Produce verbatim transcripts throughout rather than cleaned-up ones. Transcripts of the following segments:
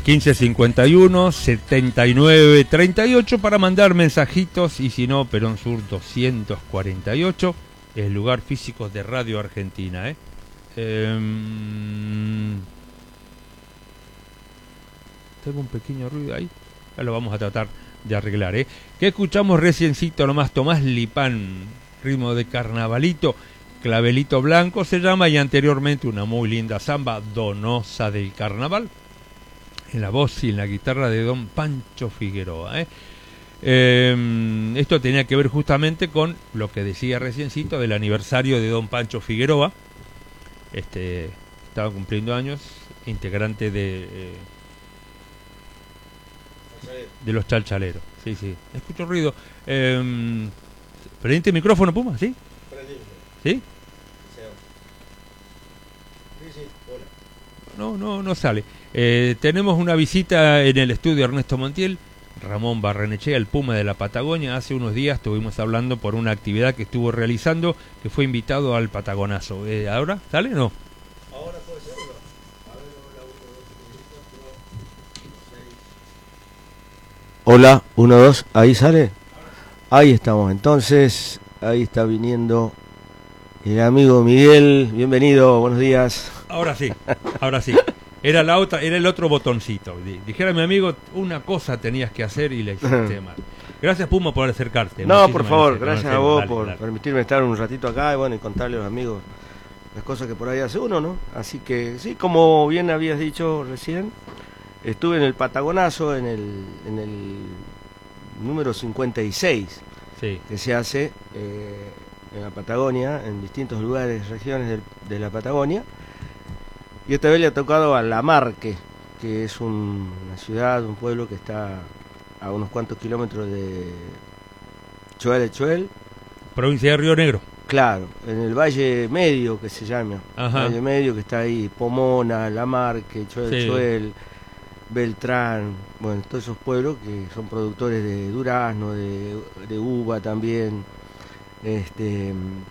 quince cincuenta y uno, setenta y nueve, treinta y ocho para mandar mensajitos, y si no, Perón Sur doscientos cuarenta y ocho, el lugar físico de Radio Argentina, ¿eh? Eh, tengo un pequeño ruido ahí, ya lo vamos a tratar de arreglar, ¿eh? Que escuchamos reciencito nomás, Tomás Lipán, ritmo de carnavalito, Clavelito Blanco se llama, y anteriormente una muy linda samba, Donosa del Carnaval, en la voz y en la guitarra de don Pancho Figueroa, ¿eh? Eh, esto tenía que ver justamente con lo que decía reciencito del aniversario de don Pancho Figueroa. Este estaba cumpliendo años, integrante de eh, de los Chalchaleros. Sí, sí. Escucho ruido. Eh, ¿Prendiste el micrófono, Puma? ¿Sí? ¿Sí? No, no, no sale. Eh, tenemos una visita en el estudio Ernesto Montiel, Ramón Barrenechea, el Puma de la Patagonia. Hace unos días estuvimos hablando por una actividad que estuvo realizando, que fue invitado al Patagonazo. Eh, ¿Ahora sale o no? Ahora puede ser, ¿no? A ver, hola, uno, dos, hola, uno, dos, ahí sale. Ahí estamos, entonces, ahí está viniendo el amigo Miguel. Bienvenido, buenos días. Ahora sí, ahora sí. Era la otra, era el otro botoncito. Dijera mi amigo, una cosa tenías que hacer y le hiciste mal. Gracias, Puma, por acercarte. No, Muchísimas por favor, gracias, gracias a vos dale, por dale. permitirme estar un ratito acá y bueno, y contarle a los amigos las cosas que por ahí hace uno, ¿no? Así que sí, como bien habías dicho recién, estuve en el Patagonazo, en el, en el número cincuenta y seis, Sí. que se hace eh, en la Patagonia, en distintos lugares, regiones del, de la Patagonia. Y esta vez le ha tocado a Lamarque, que es un, una ciudad, un pueblo que está a unos cuantos kilómetros de Choel de Choel. Provincia de Río Negro. Claro, en el Valle Medio, que se llama. Ajá. Valle Medio, que está ahí, Pomona, Lamarque, Choel de Sí. Choel, Beltrán, bueno, todos esos pueblos que son productores de durazno, de, de uva también, este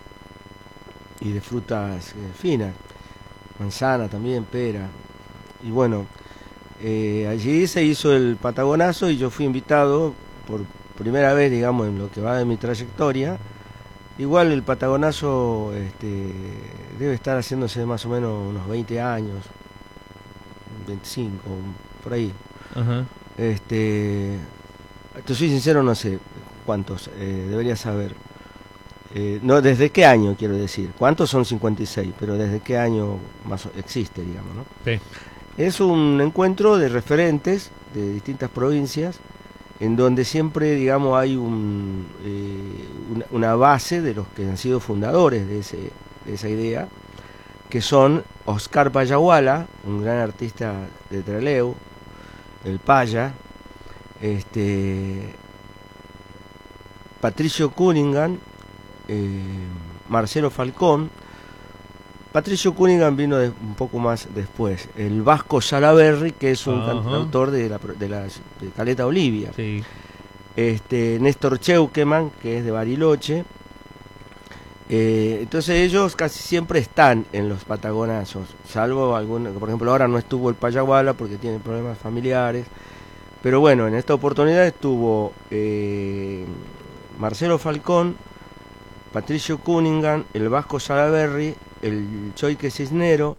y de frutas eh, finas. Manzana también, pera. Y bueno, eh, allí se hizo el Patagonazo y yo fui invitado por primera vez, digamos, en lo que va de mi trayectoria. Igual el Patagonazo este, debe estar haciéndose más o menos unos veinte años, veinticinco, por ahí. Ajá. Este, te soy sincero, no sé cuántos, eh, debería saber. Eh, no, ¿desde qué año quiero decir? ¿Cuántos son cincuenta y seis? Pero ¿desde qué año más existe, digamos, ¿no? Sí. Es un encuentro de referentes de distintas provincias en donde siempre, digamos, hay un, eh, una, una base de los que han sido fundadores de, ese, de esa idea, que son Oscar Payaguala, un gran artista de Trelew, el Paya, este, Patricio Cunningham, Eh, Marcelo Falcón. Patricio Cunningham vino de, un poco más después. El Vasco Salaberry, que es un Ajá. cantautor de la, de la de Caleta Olivia. Sí. Este, Néstor Cheuqueman, que es de Bariloche. Eh, entonces ellos casi siempre están en los Patagonazos, salvo alguna, por ejemplo ahora no estuvo el Payaguala porque tiene problemas familiares. Pero bueno, en esta oportunidad estuvo eh, Marcelo Falcón, Patricio Cunningham, el Vasco Salaberry, el Choique Cisnero,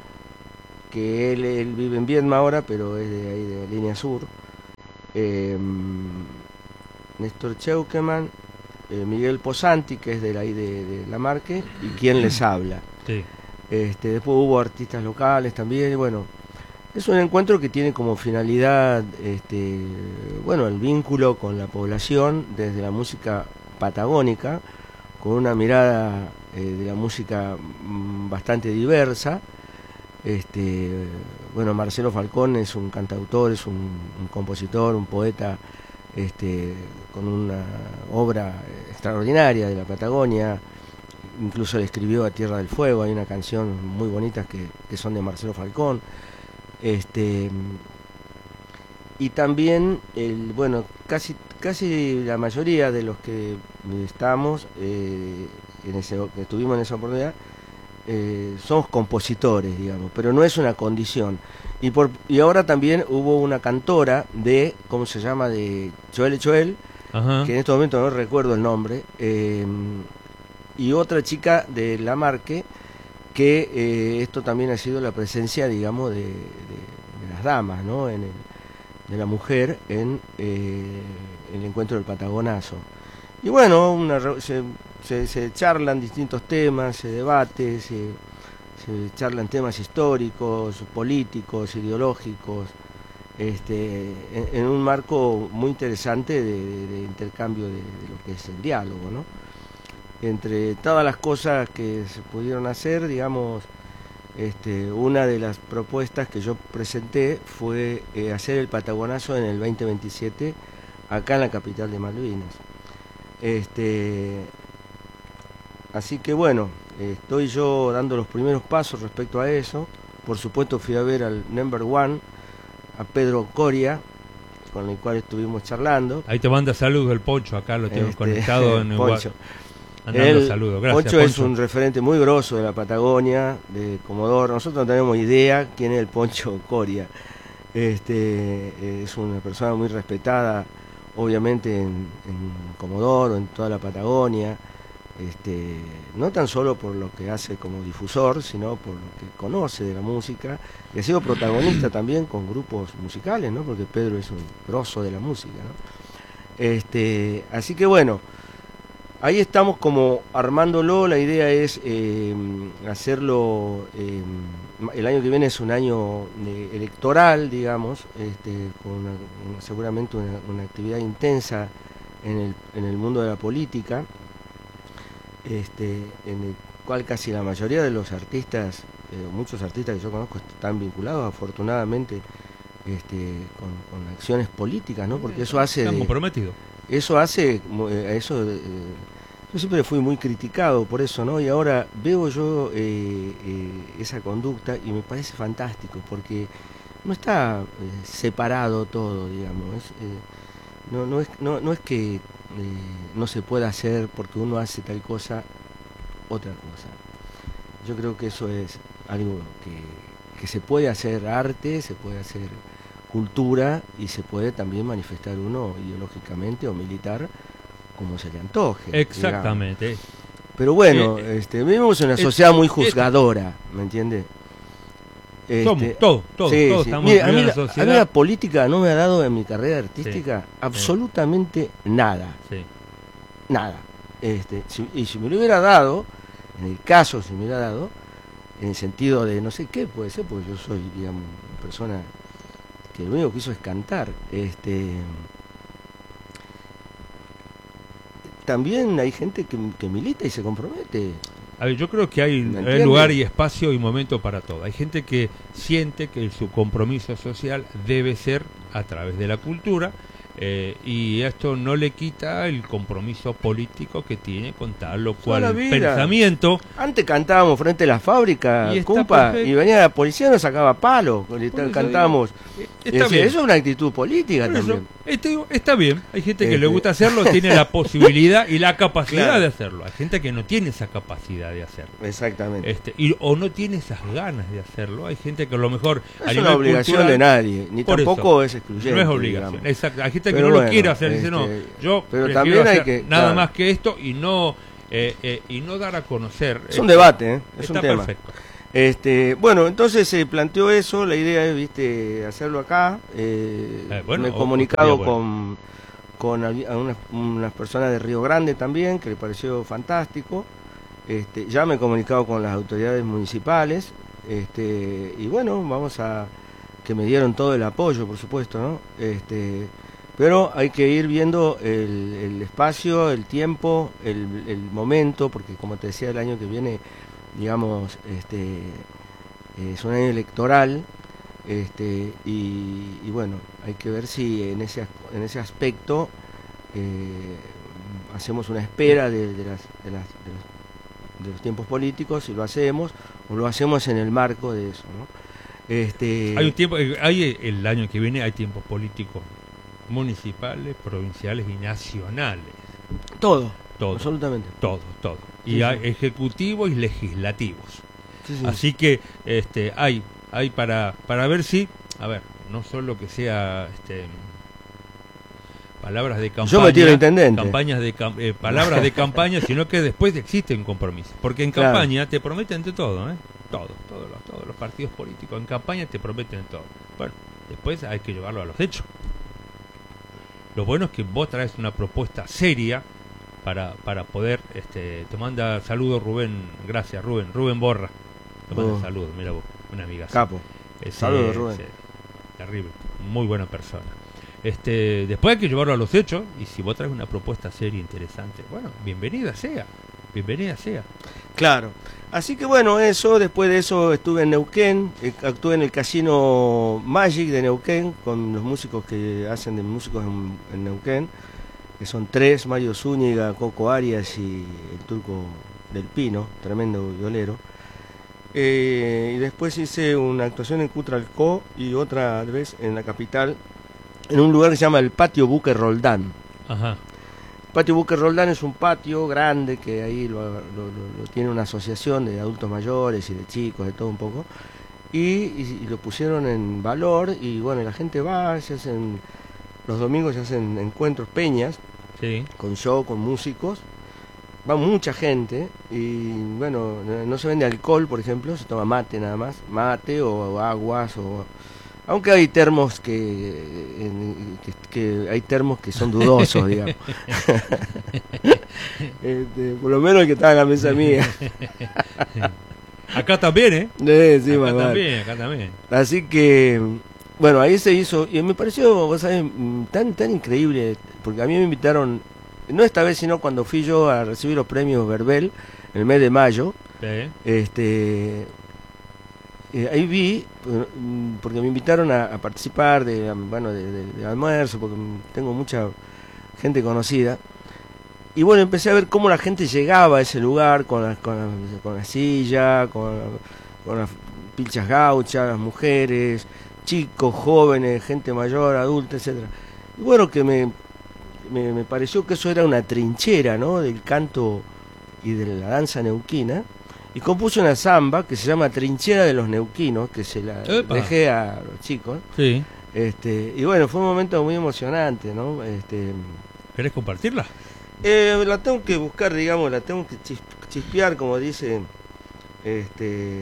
que él, él vive en Viedma ahora, pero es de ahí de Línea Sur, eh, Néstor Cheuqueman, eh, Miguel Posanti, que es de ahí de, de Lamarque, y quien les habla. Sí. Este, después hubo artistas locales también, y bueno, es un encuentro que tiene como finalidad, este, bueno, el vínculo con la población desde la música patagónica, con una mirada eh, de la música mm, bastante diversa. Este, bueno, Marcelo Falcón es un cantautor, es un, un compositor, un poeta, este, con una obra extraordinaria de la Patagonia. Incluso le escribió a Tierra del Fuego, hay una canción muy bonita que, que son de Marcelo Falcón. Este, y también, el, bueno, casi casi la mayoría de los que estamos, eh, en ese, que estuvimos en esa oportunidad, eh, somos compositores, digamos, pero no es una condición. Y, por, y ahora también hubo una cantora de, ¿cómo se llama?, de Choel Choel, que en este momento no recuerdo el nombre, eh, y otra chica de Lamarque, que eh, esto también ha sido la presencia, digamos, de, de, de las damas, ¿no?, en el, de la mujer en eh, el encuentro del Patagonazo. Y bueno, una, se, se, se charlan distintos temas, se debate, se, se charlan temas históricos, políticos, ideológicos, este, en, en un marco muy interesante de, de, de intercambio de, de lo que es el diálogo, ¿no? Entre todas las cosas que se pudieron hacer, digamos, este, una de las propuestas que yo presenté fue eh, hacer el Patagonazo en el veinte veintisiete acá en la capital de Malvinas. Este, así que bueno, estoy yo dando los primeros pasos respecto a eso. Por supuesto fui a ver al number one, a Pedro Coria, con el cual estuvimos charlando. Ahí te manda saludos el Poncho, acá lo tengo este, conectado en el Poncho. El saludos. Gracias, Poncho, Poncho es un referente muy grosso de la Patagonia, de Comodoro. Nosotros no tenemos idea quién es el Poncho Coria. Este, es una persona muy respetada, obviamente, en, en Comodoro, en toda la Patagonia. Este, no tan solo por lo que hace como difusor, sino por lo que conoce de la música, y ha sido protagonista también con grupos musicales, ¿no? Porque Pedro es un grosso de la música, ¿no? Este, así que bueno, ahí estamos como armándolo. La idea es eh, hacerlo, eh, el año que viene es un año eh, electoral, digamos, este, con una, una, seguramente una, una actividad intensa en el, en el mundo de la política, este, en el cual casi la mayoría de los artistas, eh, muchos artistas que yo conozco están vinculados afortunadamente este, con, con acciones políticas, ¿no? Porque eso hace... Están comprometidos. Eso hace, eso, eh, yo siempre fui muy criticado por eso, ¿no? Y ahora veo yo eh, eh, esa conducta y me parece fantástico, porque no está eh, separado todo, digamos. Es, eh, no, no, es, no, no es que eh, no se pueda hacer porque uno hace tal cosa, otra cosa. Yo creo que eso es algo que, que se puede hacer arte, se puede hacer cultura y se puede también manifestar uno ideológicamente o militar como se le antoje. Exactamente. Digamos. Pero bueno, eh, este, vivimos en una sociedad muy juzgadora, ¿me entiendes? Este, somos, todos, todos, sí, todos sí. estamos Mira, en a, mí una la, sociedad. a mí la política no me ha dado en mi carrera artística sí, absolutamente sí. nada. Sí. Nada. Este, si, y si me lo hubiera dado, en el caso si me hubiera dado, en el sentido de no sé qué puede ser, porque yo soy, digamos, una persona que lo único que hizo es cantar. Este, también hay gente que, que milita y se compromete. A ver, yo creo que hay, hay lugar y espacio y momento para todo. Hay gente que siente que su compromiso social debe ser a través de la cultura, eh, y esto no le quita el compromiso político que tiene con tal o cual pensamiento. Antes cantábamos frente a la fábrica, y, compa, y venía la policía y nos sacaba palos, cantábamos. Está es, bien. Eso es una actitud política Por también. Eso, este, está bien, hay gente que este... le gusta hacerlo, tiene la posibilidad y la capacidad claro. de hacerlo. Hay gente que no tiene esa capacidad de hacerlo. Exactamente. Este, y, o no tiene esas ganas de hacerlo. Hay gente que a lo mejor... No es una obligación cultural, de nadie, ni tampoco eso, es excluyente. No es obligación, digamos. Exacto. Hay gente pero que no bueno, lo quiere hacer, este, dice no, yo pero también hay hacer que, nada claro. más que esto y no eh, eh, y no dar a conocer. Es un debate, ¿eh? Es está un tema. Perfecto. Este, bueno, entonces se planteó eso, la idea es, viste, hacerlo acá. Eh, eh, bueno, me he comunicado bueno. con, con a unas, unas personas de Río Grande también, que le pareció fantástico. Este, ya me he comunicado con las autoridades municipales, este, y bueno, vamos a que me dieron todo el apoyo, por supuesto, ¿no? Este, pero hay que ir viendo el, el espacio, el tiempo, el, el momento, porque como te decía, el año que viene, digamos, este, es un año electoral, este, y, y bueno, hay que ver si en ese en ese aspecto eh, hacemos una espera de, de, las, de, las, de, los, de los tiempos políticos, si lo hacemos, o lo hacemos en el marco de eso, ¿no? Este... Hay un tiempo, hay el año que viene hay tiempos políticos municipales, provinciales y nacionales. Todo, todo, absolutamente. Todo, todo. Y sí, hay sí. ejecutivos y legislativos. Sí, sí. Así que este, hay, hay para, para ver si, a ver, no solo que sea este, palabras de campaña, Yo me tiro intendente. campañas de cam- eh, palabras de campaña, sino que después existen compromisos. Porque en Claro. campaña te prometen de todo, ¿eh? Todo, todos los, todos los partidos políticos en campaña te prometen todo. Bueno, después hay que llevarlo a los hechos. Lo bueno es que vos traes una propuesta seria para, para poder, este, te manda saludos Rubén, gracias Rubén, Rubén Borra, te manda Oh. saludos, mira vos, una amiga. Capo. Ese- Saludos, Rubén. ese- terrible, muy buena persona. Este, después hay que llevarlo a los hechos, y si vos traes una propuesta seria, interesante, bueno, bienvenida sea, bienvenida sea. Claro. Así que bueno, eso, después de eso estuve en Neuquén, eh, actué en el Casino Magic de Neuquén, con los músicos que hacen de músicos en, en Neuquén, que son tres, Mario Zúñiga, Coco Arias y el Turco del Pino, tremendo violero. Eh, y después hice una actuación en Cutralcó y otra vez en la capital, en un lugar que se llama el Patio Buque Roldán. Ajá. Patio Buque Roldán es un patio grande que ahí lo, lo- lo- lo tiene una asociación de adultos mayores y de chicos, de todo un poco, y, y- y lo pusieron en valor, y bueno, la gente va, se hacen, los domingos se hacen encuentros, peñas, Sí. con show, con músicos, va mucha gente, y bueno, no, no se vende alcohol, por ejemplo, se toma mate nada más, mate o, o aguas, o aunque hay termos que, en- que, que hay termos que son dudosos, digamos. Este, por lo menos el que estaba en la mesa mía. Acá también, ¿eh? Eh, sí, acá más vale. también, acá también. Así que, bueno, ahí se hizo, y me pareció, vos sabés, mm, tan, tan increíble, porque a mí me invitaron, no esta vez, sino cuando fui yo a recibir los premios Verbel, en el mes de mayo, Sí. este... Eh, ahí vi, mm, porque me invitaron a, a participar de, um, bueno, de, de- de almuerzo, porque mm, tengo mucha gente conocida. Y bueno, empecé a ver cómo la gente llegaba a ese lugar con la, con la, con la silla, con, con las pilchas gauchas, las mujeres, chicos, jóvenes, gente mayor, adulta, etcétera. Y bueno, que me, me, me pareció que eso era una trinchera, ¿no?, del canto y de la danza neuquina. Y compuse una samba que se llama Trinchera de los Neuquinos, que se la Epa. dejé a los chicos. Sí. Este, y bueno, fue un momento muy emocionante, ¿no? Este, ¿Querés compartirla? eh, la tengo que buscar, digamos, la tengo que chis- chispear, como dice. Este,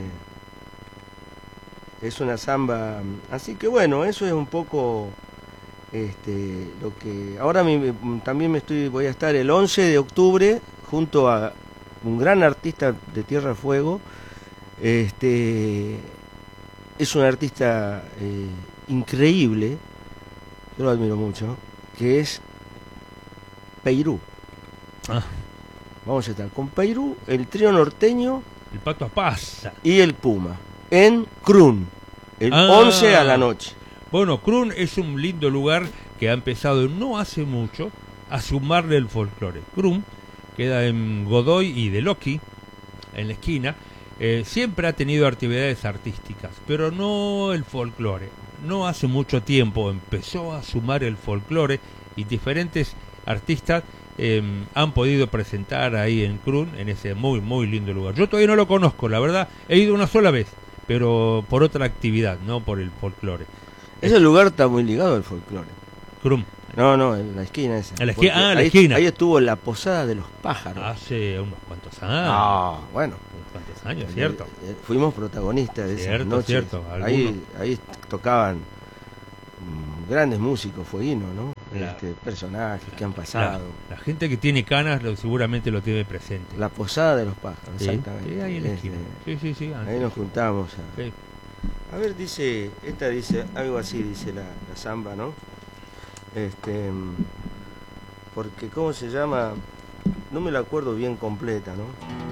es una samba. Así que bueno, eso es un poco este, lo que. Ahora me- también me estoy, voy a estar el once de octubre junto a un gran artista de Tierra del Fuego. Este, es un artista eh, increíble, yo lo admiro mucho, que es Peirú. Ah, Vamos a estar con Peirú, el trío norteño el Pato pasa. y el Puma en Crun, el Ah. once a la noche. Bueno, Crun es un lindo lugar que ha empezado no hace mucho a sumarle el folclore. Crun queda en Godoy y de Loki, en la esquina. Eh, siempre ha tenido actividades artísticas, pero no el folclore. No hace mucho tiempo empezó a sumar el folclore y diferentes artistas eh, han podido presentar ahí en Crun, en ese muy, muy lindo lugar. Yo todavía no lo conozco, la verdad. He ido una sola vez, pero por otra actividad, no por el folclore. Ese lugar está muy ligado al folclore. Crun, No, no, en la esquina esa. En la esquina- Porque ah, en la ahí, esquina. ahí estuvo la Posada de los Pájaros. hace unos cuantos años. Ah, bueno. Unos cuantos años, ¿cierto? Eh, eh, Fuimos protagonistas de esas Cierto, noches. cierto, Ahí, algunos. ahí tocaban mm, grandes músicos fueguinos, ¿no? La- Este, personajes que han La, pasado. la gente que tiene canas lo, seguramente lo tiene presente. La Posada de los Pájaros, Sí, exactamente. sí, ahí en la Este, esquina. Sí, sí, sí. ahí antes. nos juntamos. A, Sí. a ver, dice, esta dice, algo así dice la, la samba, ¿no? Este, mm, porque, ¿cómo se llama? No me la acuerdo bien completa, ¿no?